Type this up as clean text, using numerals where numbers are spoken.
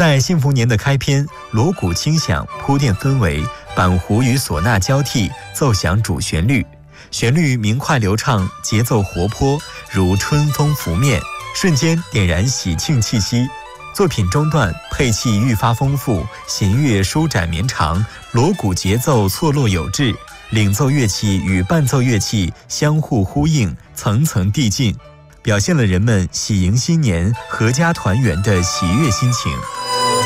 在幸福年的开篇，锣鼓轻响，铺垫氛围，板胡与唢呐交替，奏响主旋律。旋律明快流畅，节奏活泼，如春风拂面，瞬间点燃喜庆气息。作品中段配器愈发丰富，弦乐舒展绵长，锣鼓节奏错落有致，领奏乐器与伴奏乐器相互呼应，层层递进，表现了人们喜迎新年、阖家团圆的喜悦心情。